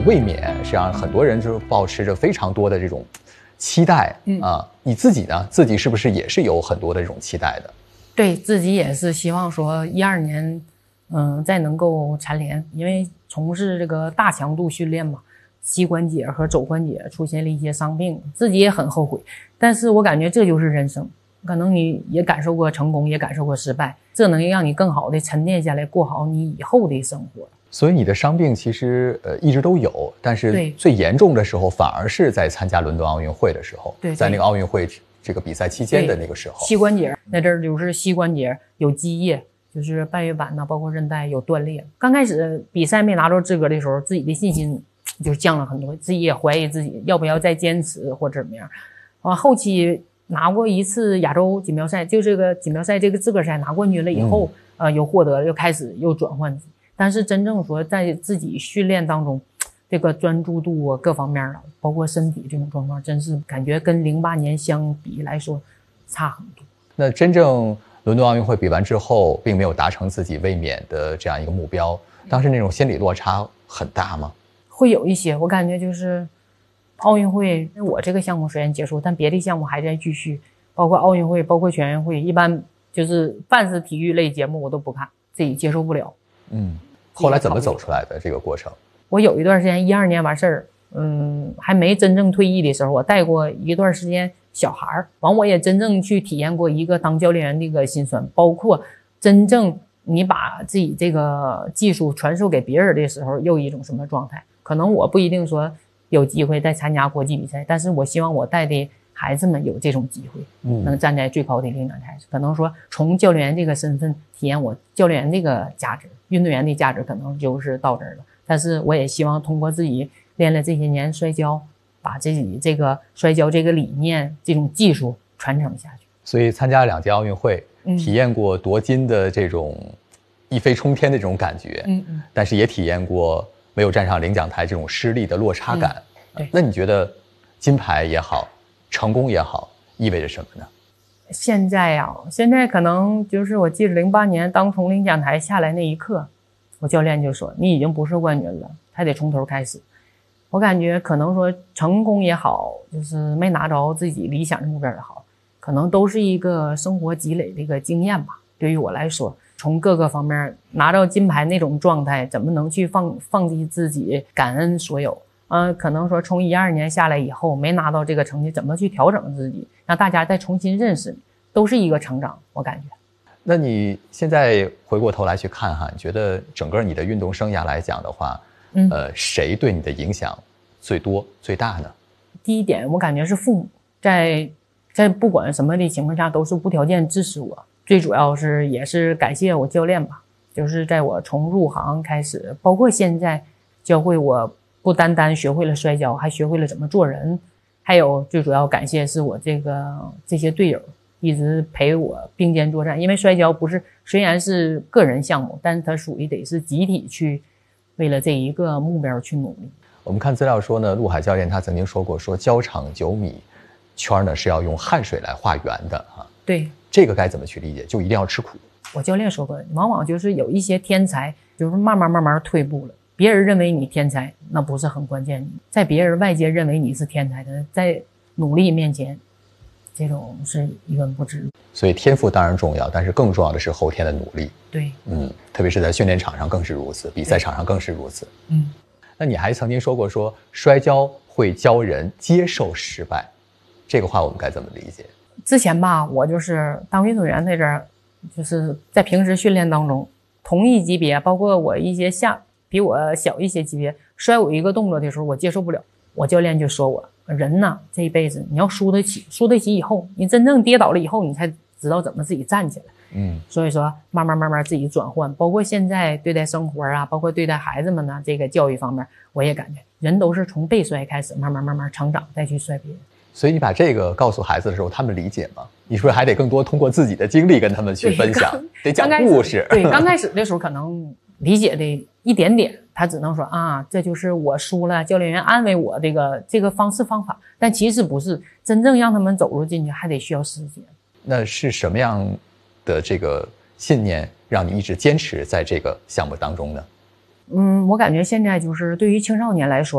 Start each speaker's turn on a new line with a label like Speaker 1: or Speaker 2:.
Speaker 1: 卫冕是让很多人就是抱持着非常多的这种期待你自己呢？自己是不是也是有很多的这种期待的？
Speaker 2: 对自己也是希望说12年，再能够蝉联，因为从事这个大强度训练嘛，膝关节和肘关节出现了一些伤病，自己也很后悔。但是我感觉这就是人生，可能你也感受过成功，也感受过失败，这能让你更好的沉淀下来，过好你以后的生活。
Speaker 1: 所以你的伤病其实一直都有，但是最严重的时候反而是在参加伦敦奥运会的时候，在那个奥运会这个比赛期间的那个时候，
Speaker 2: 膝关节那阵儿就是膝关节有积液，就是半月板包括韧带有断裂。刚开始比赛没拿到资格的时候，自己的信心就降了很多，自己也怀疑自己要不要再坚持或者怎么样。后期拿过一次亚洲锦标赛，就这个锦标赛这个资格赛拿冠军了以后，又获得又开始又转换。但是真正说在自己训练当中，这个专注度啊各方面包括身体这种状况，真是感觉跟08年相比来说差很多。
Speaker 1: 那真正伦敦奥运会比完之后，并没有达成自己卫冕的这样一个目标，当时那种心理落差很大吗？
Speaker 2: 会有一些，我感觉就是奥运会我这个项目虽然结束，但别的项目还在继续，包括奥运会包括全运会，一般就是凡是体育类节目我都不看，自己接受不了。
Speaker 1: 后来怎么走出来的这个过程？
Speaker 2: 我有一段时间12年完事儿，还没真正退役的时候，我带过一段时间小孩，我也真正去体验过一个当教练员的一个辛酸，包括真正你把自己这个技术传授给别人的时候，又一种什么状态。可能我不一定说有机会再参加国际比赛，但是我希望我带的孩子们有这种机会，能站在最高的领奖台，可能说从教练员这个身份体验我教练员这个价值，运动员的价值可能就是到这儿了。但是我也希望通过自己练了这些年摔跤，把自己这个摔跤这个理念这种技术传承下去。
Speaker 1: 所以参加了2届奥运会，体验过夺金的这种一飞冲天的这种感觉，但是也体验过没有站上领奖台这种失利的落差感。那你觉得金牌也好，成功也好，意味着什么呢？
Speaker 2: 现在可能就是我记得08年当从领奖台下来那一刻，我教练就说你已经不是冠军了，还得从头开始。我感觉可能说成功也好，就是没拿着自己理想的目标也好，可能都是一个生活积累的一个经验吧。对于我来说，从各个方面拿到金牌那种状态，怎么能去放弃自己，感恩所有。可能说从12年下来以后没拿到这个成绩，怎么去调整自己，让大家再重新认识你，都是一个成长，我感觉。
Speaker 1: 那你现在回过头来去看你觉得整个你的运动生涯来讲的话，谁对你的影响最多最大呢？
Speaker 2: 第一点，我感觉是父母在不管什么的情况下都是无条件支持我，最主要是也是感谢我教练吧，就是在我从入行开始，包括现在教会我不单单学会了摔跤，还学会了怎么做人，还有最主要感谢是我这些队友一直陪我并肩作战。因为摔跤虽然是个人项目，但是它属于得是集体去为了这一个目标去努力。
Speaker 1: 我们看资料说呢，陆海教练他曾经说过，说胶场9米圈呢是要用汗水来画圆的
Speaker 2: 对，
Speaker 1: 这个该怎么去理解？就一定要吃苦。
Speaker 2: 我教练说过，往往就是有一些天才就是慢慢退步了，别人认为你天才那不是很关键，在别人外界认为你是天才的，在努力面前这种是一文不值。
Speaker 1: 所以天赋当然重要，但是更重要的是后天的努力。
Speaker 2: 对，
Speaker 1: 特别是在训练场上更是如此，比赛场上更是如此。那你还曾经说过，说摔跤会教人接受失败，这个话我们该怎么理解？
Speaker 2: 之前吧，我就是当运动员那阵儿，就是在平时训练当中，同一级别，包括我一些比我小一些级别，摔我一个动作的时候，我接受不了。我教练就说我，人呢这一辈子你要输得起以后，你真正跌倒了以后，你才知道怎么自己站起来。所以说慢慢自己转换，包括现在对待生活包括对待孩子们呢，这个教育方面，我也感觉人都是从被摔开始，慢慢成长，再去摔别人。
Speaker 1: 所以你把这个告诉孩子的时候，他们理解吗？你是不是还得更多通过自己的经历跟他们去分享，得讲故事？
Speaker 2: 对，刚开始的时候可能理解的一点点，他只能说这就是我输了，教练员安慰我这个方法，但其实不是，真正让他们走入进去还得需要时间。
Speaker 1: 那是什么样的这个信念让你一直坚持在这个项目当中呢？
Speaker 2: 我感觉现在就是对于青少年来说，